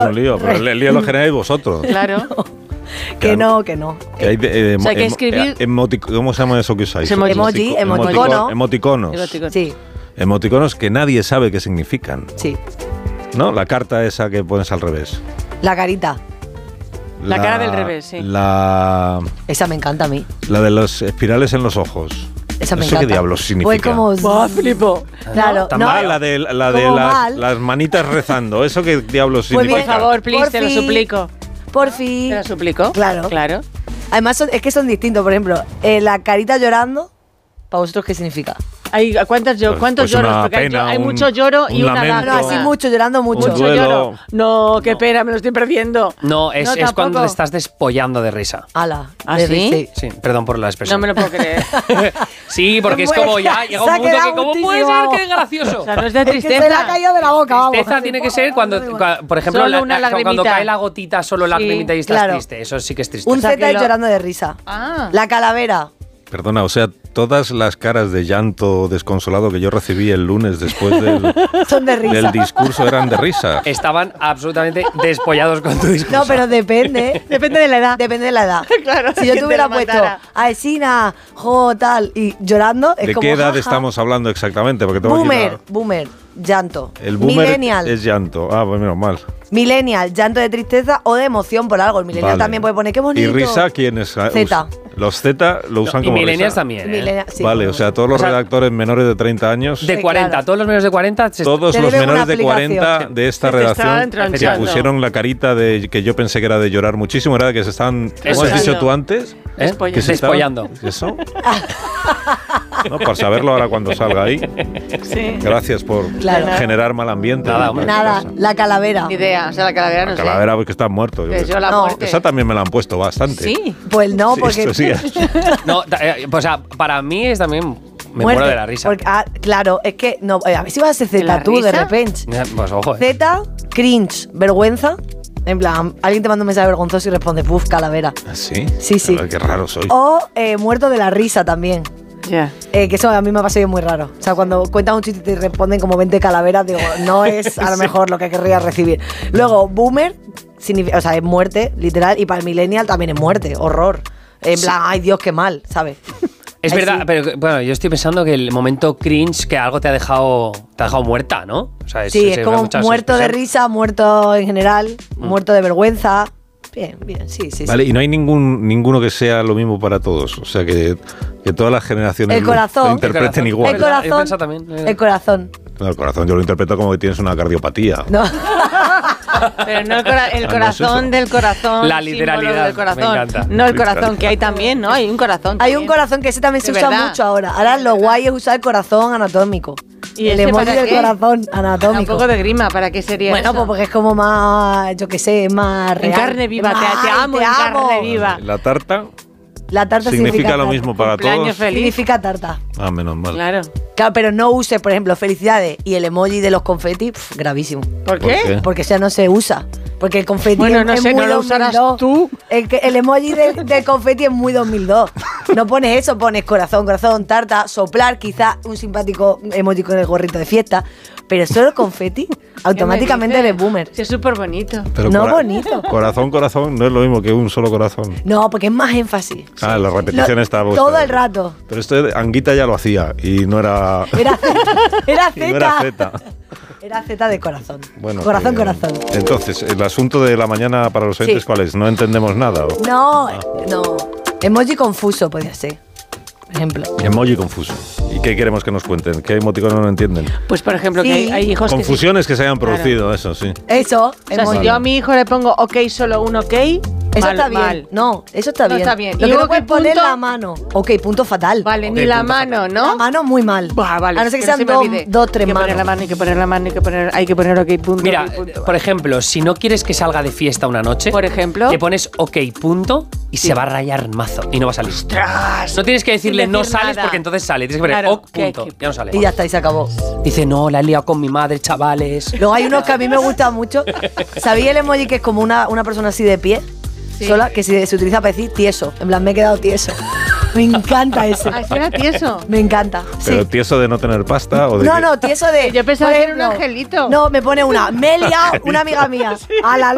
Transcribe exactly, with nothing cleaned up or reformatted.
Un lío, pero el lío lo generáis vosotros. Claro. Que no, que no. Que hay de, eh, o sea, hay que emo, escribir... Emotic- ¿Cómo se llama eso que usáis? Emoji, emoji, emoticono. Emoticonos. Emoticonos. Sí, Emoticonos que nadie sabe qué significan. sí. ¿No? La carta esa que pones al revés. La carita. La cara del revés, sí. La, Esa me encanta a mí. la de los espirales en los ojos. Esa me ¿Eso encanta. qué diablos significa? Pues como... ¡Buah, flipo! Claro, Tan no, mal, la de, la de como las, mal. las manitas rezando. ¿Eso qué diablos Pues bien, significa? Por favor, please, Por te lo fin. suplico. Por fin. ¿Te lo suplico? Claro. Claro. Además, son- es que son distintos. Por ejemplo, eh, la carita llorando, ¿para vosotros qué significa? Hay, ¿Cuántos, llor- Pues- cuántos pues lloros? una Porque hay, pena, hay un- mucho lloro y un una lamento. No, lágrima. así mucho, llorando mucho. Un Mucho duelo. lloro. No, qué pena, me lo estoy perdiendo. No, es, No, es tampoco. cuando te estás despollando de risa. Ala. ¿Ah, de- sí? Sí, perdón por la No expresión. me lo puedo creer. Sí, porque es Bueno, como ya llega se ha un punto que quedado ¿cómo puede muchísimo. ser que es gracioso? O sea, no es de Es que se le ha tristeza. caído de la boca, vamos. Tristeza tiene que ser cuando, cua- por ejemplo, Solo la- una la- cuando lagrimita. cae la gotita, solo la Sí, lagrimita y estás claro. triste. Eso sí que es triste. Un O sea, Z que y lo- llorando de risa. Ah. La calavera. Perdona, o sea, todas las caras de llanto desconsolado que yo recibí el lunes después del, Son de risa. del discurso eran de risa. Estaban absolutamente despollados con tu discurso. No, pero depende. Depende de la edad. Depende de la edad. Claro, Si yo que te hubiera te la puesto mandara. a Esina, jo, tal, y llorando, es ¿De como. qué edad jaja. estamos hablando exactamente? Porque tengo aquí Boomer, la- boomer, llanto. El boomer Millennial. es llanto. Ah, pues menos mal. Millennial, llanto de tristeza o de emoción por algo. El millennial Vale. también puede poner qué bonito. ¿Y risa quién es? Z. Los Z lo usan y como millennials risa. también, ¿eh? Millennial, sí, Vale, bueno. o sea, todos los O sea, redactores menores de treinta años, De Sí, cuarenta, claro. todos los menores de cuarenta se- todos Te los deben una menores de aplicación. cuarenta de esta Se te redacción estaban que tronchando. pusieron la carita de que yo pensé que era de llorar muchísimo, era de que se estaban, ¿cómo Eso has es. dicho tú antes? ¿eh? Despollando. Que se estaban- Despollando. ¿Eso? No, para saberlo ahora cuando salga ahí. Sí. Gracias por Claro. generar mal ambiente. Nada, en hombre. mi Nada, casa. la calavera. Ni idea. O sea, la calavera no La sé. calavera porque está muerto. yo Que qué sé. yo la No. muerte. Esa también me la han puesto bastante. Sí. Pues no, Sí, porque. estos días. No, ta- eh, pues, o sea, para mí es también. Me Muerte, muero de la risa. porque, ah, claro, es que. No, eh, a ver si vas a ser ¿De Z la tú de risa? repente. Eh, Pues ojo, eh. Z, cringe, vergüenza. En plan, alguien te manda un mensaje vergonzoso y responde, puf, calavera. ¿Ah, ¿Sí? Sí, sí. Qué raro soy. O eh, muerto de la risa también. Ya. Eh, que eso a mí me ha pasado muy raro. O sea, cuando cuentan un chiste y te responden como veinte calaveras, digo, no es a lo mejor lo que querría recibir. Luego, boomer, significa, o sea, es muerte, literal, y para el millennial también es muerte, horror. En Sí. plan, ay Dios, qué mal, ¿sabes? Es Ay, verdad, sí. pero bueno, yo estoy pensando que el momento cringe, que algo te ha dejado, te ha dejado muerta, ¿no? O sea, Sí, es se- como muchas muerto de expresiones. risa, muerto en general, Mm. muerto de vergüenza. Bien, bien, sí, sí, Vale, sí. y no hay ningún ninguno que sea lo mismo para todos. O sea, que, que todas las generaciones El lo- corazón. lo interpreten El igual. El ¿verdad? Yo corazón. pensaba también, eh. El corazón. No, el corazón yo lo interpreto como que tienes una cardiopatía. No. Pero no el, cora- el Ah, no es corazón eso. del corazón. La símbolo literalidad, del corazón. me encanta. No el corazón, que hay también, ¿no? Hay un corazón. Hay un también. corazón que ese también se De usa verdad. mucho ahora. Ahora lo guay es usar el corazón anatómico. ¿Y el ese emoji para del qué? corazón Da un anatómico. poco de grima, ¿para qué sería Bueno, eso? pues porque es como más, yo qué sé, es más En real. carne viva, Es te, más, te ay, amo te en amo. carne viva. La tarta La tarta significa, significa lo tarta. mismo para Cumpleaños todos. feliz. Significa tarta. Ah, menos mal. Claro. Claro, pero no use, por ejemplo, felicidades y el emoji de los confetis, pf, gravísimo. ¿Por ¿Por qué? qué? Porque ya no se usa. Porque el confeti Bueno, es, no es sé, muy no lo usarás dos mil dos. tú. El, que- el emoji del, del confeti es muy dos mil dos. No pones eso, pones corazón, corazón, tarta, soplar, quizá un simpático emoji con el gorrito de fiesta. Pero solo confeti, automáticamente ¿Qué me eres boomer. dices? Sí, es súper bonito. Pero No cora- bonito. Corazón, corazón, no es lo mismo que un solo corazón. No, porque es más énfasis. Ah, la repetición Lo- está todo el rato. Pero esto de Anguita ya lo hacía y no era. Era era y no era Z. Z. Era Z de corazón. Bueno, corazón, eh, corazón. Entonces, el asunto de la mañana para los oyentes, Sí. ¿cuál es? No entendemos nada. ¿o? No, no. Emoji confuso podría ser. Por ejemplo. Emoji confuso. ¿Y qué queremos que nos cuenten? ¿Qué emoticono no entienden? Pues, por ejemplo, Sí. que hay, hay hijos Confusiones que se hayan Claro. producido, eso sí. Eso, que... O sea, emoji. si yo a mi hijo le pongo ok, solo un ok, Eso mal, está bien. mal. No, eso está No bien. está bien. Lo Y que luego no puedes que poner punto- la mano. Ok, punto fatal. Vale, Ok, ni la punto mano, La ¿no? mano muy mal. Buah, vale. A no ser que no se sean me dos, olvide. dos, tres Hay que poner la manos. mano, hay que poner la mano, hay que poner, hay que poner ok, punto. Mira, ok, punto. por ejemplo, si no quieres que salga de fiesta una noche, Por ejemplo. le pones ok, punto, y Sí. se va a rayar mazo y no va a salir. ¡Ostras! No tienes que decirle Sin no decir sales nada. porque entonces sale. Tienes que poner Claro, ok, que- punto. que- Ya no sale. Y ya está, y se acabó. Dice, no, la he liado con mi madre, chavales. Luego hay unos que a mí me gustan mucho. ¿Sabéis el emoji que es como una, una persona así de pie? Sí. Sola, que se, se utiliza para decir tieso. En plan, me he quedado tieso. Me encanta ese. Ah, ¿sí era tieso? Me encanta. Pero Sí. tieso de no tener pasta o de. No, que- no, tieso de. Yo pensaba por que era un ejemplo, angelito. No, me pone una. Me he liado una amiga mía. A la